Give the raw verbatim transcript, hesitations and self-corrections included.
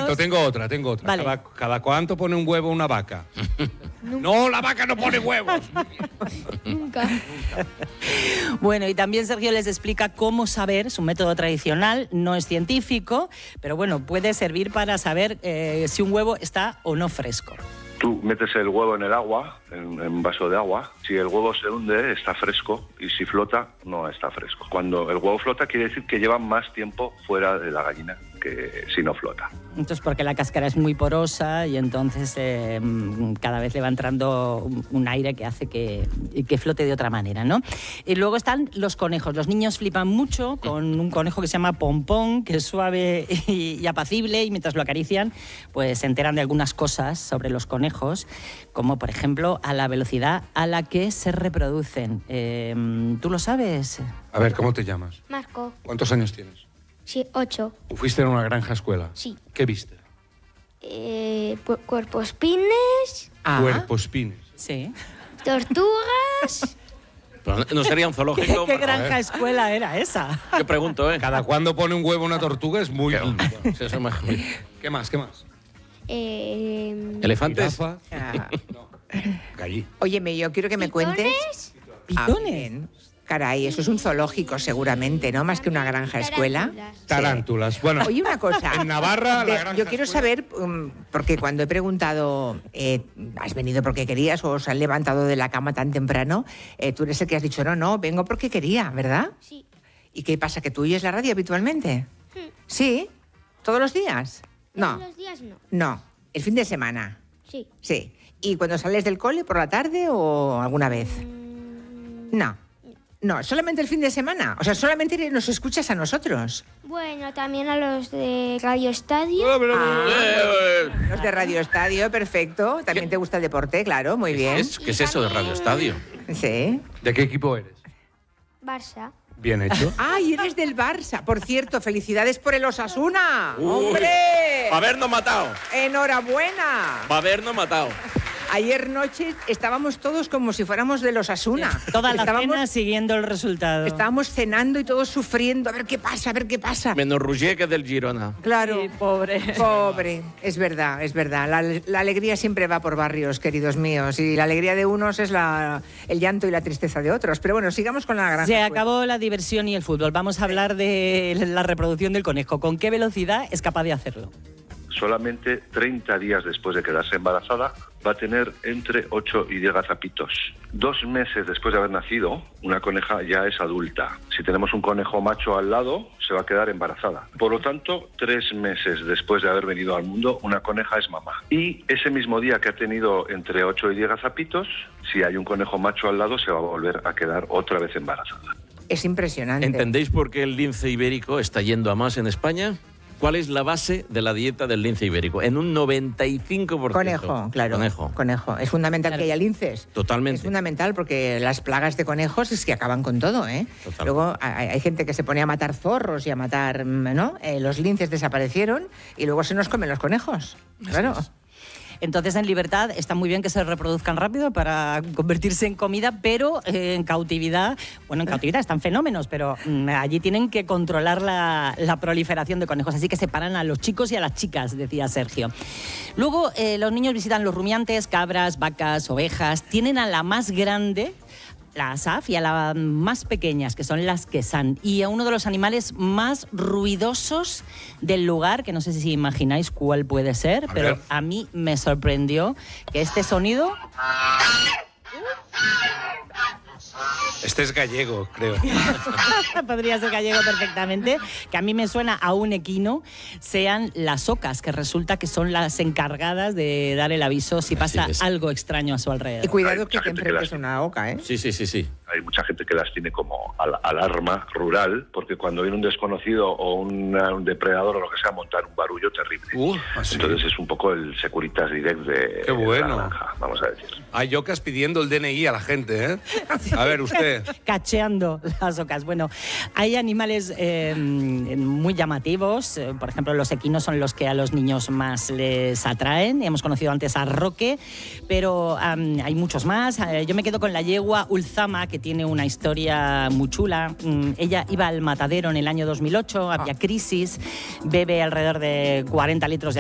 Bueno, tengo otra, tengo otra. Vale. Cada, ¿Cada cuánto pone un huevo una vaca? No, la vaca no pone huevos. Nunca. Bueno, y también Sergio les explica cómo saber, es un método tradicional, no es científico, pero bueno, puede servir para saber eh, si un huevo está o no fresco. Tú metes el huevo en el agua, en, en un vaso de agua. Si el huevo se hunde, está fresco, y si flota, no está fresco. Cuando el huevo flota, quiere decir que lleva más tiempo fuera de la gallina que si no flota. Entonces, porque la cáscara es muy porosa y entonces eh, cada vez le va entrando un, un aire que hace que, que flote de otra manera, ¿no? Y luego están los conejos. Los niños flipan mucho con un conejo que se llama Pompón, que es suave y, y apacible, y mientras lo acarician, pues se enteran de algunas cosas sobre los conejos, como por ejemplo a la velocidad a la que se reproducen. Eh, ¿Tú lo sabes? A ver, ¿cómo te llamas? Marco. ¿Cuántos años tienes? Sí, ocho. ¿Fuiste en una granja escuela? Sí. ¿Qué viste? Eh, pu- cuerpos pines, Ah, Cuerpos pines. sí. tortugas. Pero no sería un ¿Qué, zoológico. qué granja escuela era esa? Yo pregunto, ¿eh? ¿Cada cuándo pone un huevo una tortuga? Es muy... Bueno, sí, eso me- ¿Qué más? ¿Qué más? Eh, ¿Elefantes? Jirafa. Ah, Gallí. óyeme, yo quiero que me cuentes... Ah, ¿Pitones? bien. Caray, eso es un zoológico seguramente, ¿no? Más que una granja escuela. Tarántulas. Tarántulas. Bueno, Oye, una cosa. en Navarra, De- la granja yo quiero escuela- saber, um, porque cuando he preguntado, eh, ¿has venido porque querías o os has levantado de la cama tan temprano? Eh, tú eres el que has dicho, no, no, vengo porque quería, ¿verdad? Sí. ¿Y qué pasa? ¿Que tú oyes la radio habitualmente? ¿Sí? ¿Todos los días? No, Todos los días no. no. ¿El fin de semana? Sí. Sí. ¿Y cuando sales del cole por la tarde o alguna vez? Mm, No. No, solamente el fin de semana. O sea, solamente nos escuchas a nosotros. bueno, también a los de Radio Estadio. Ah, Eh, los de Radio Estadio, perfecto. También te gusta el deporte, claro, muy ¿Qué bien. es, qué es eso de Radio Estadio? Sí. ¿De qué equipo eres? Barça. Bien hecho. ¡Ay, eres del Barça! Por cierto, felicidades por el Osasuna. Uy, ¡Hombre! Pa' habernos matado. ¡Enhorabuena! Pa' habernos matado. Ayer noche estábamos todos como si fuéramos del Osasuna. Toda la estábamos, cena siguiendo el resultado. estábamos cenando y todos sufriendo. A ver qué pasa, a ver qué pasa. Menos Roger, que es del Girona. Claro. Sí, pobre. Pobre, es verdad, es verdad. La, la alegría siempre va por barrios, queridos míos, y la alegría de unos es la, el llanto y la tristeza de otros. Pero bueno, sigamos con la granja. Se acabó la diversión y el fútbol. Vamos a hablar de la reproducción del conejo. ¿Con qué velocidad es capaz de hacerlo? Solamente treinta días después de quedarse embarazada va a tener entre ocho y diez gazapitos. Dos meses después de haber nacido, una coneja ya es adulta. Si tenemos un conejo macho al lado, se va a quedar embarazada. Por lo tanto, tres meses después de haber venido al mundo, una coneja es mamá. Y ese mismo día que ha tenido entre ocho y diez gazapitos, si hay un conejo macho al lado, se va a volver a quedar otra vez embarazada. Es impresionante. ¿Entendéis por qué el lince ibérico está yendo a más en España? ¿Cuál es la base de la dieta del lince ibérico? En un noventa y cinco por ciento. Conejo, claro. Conejo. Conejo. Es fundamental Claro. que haya linces. Totalmente. Es fundamental porque las plagas de conejos es que acaban con todo, ¿eh? Total. Luego hay, hay gente que se pone a matar zorros y a matar, ¿no? Eh, los linces desaparecieron y luego se nos comen los conejos. Claro. Entonces, en libertad está muy bien que se reproduzcan rápido para convertirse en comida, pero eh, en cautividad, bueno, en cautividad están fenómenos, pero mm, allí tienen que controlar la, la proliferación de conejos, así que separan a los chicos y a las chicas, decía Sergio. Luego, eh, los niños visitan los rumiantes, cabras, vacas, ovejas, tienen a la más grande, la asaf, y a las más pequeñas, que son las quesán, y a uno de los animales más ruidosos del lugar, que no sé si imagináis cuál puede ser, A pero ver. a mí me sorprendió que este sonido... Este es gallego, creo. podría ser gallego perfectamente, que a mí me suena a un equino, sean las ocas, que resulta que son las encargadas de dar el aviso si pasa Así es. algo extraño a su Y alrededor. cuidado Hay que mucha te gente que enfrentes las- a una oca, ¿eh? Sí, sí, sí, sí. Hay mucha gente que las tiene como al- alarma rural, porque cuando viene un desconocido o una- un depredador o lo que sea, montar un barullo terrible. Uh, así. Entonces es un poco el Securitas Direct de Qué bueno. la granja, vamos a decir. Hay ocas pidiendo el D N I a la gente, ¿eh? A ver, usted. Cacheando las ocas. Bueno, hay animales eh, muy llamativos. eh, Por ejemplo, los equinos son los que a los niños más les atraen. Hemos conocido antes a Roque, pero um, hay muchos más. Eh, Yo me quedo con la yegua Ulzama, que tiene una historia muy chula. Mm, Ella iba al matadero en el año dos mil ocho, había crisis, bebe alrededor de cuarenta litros de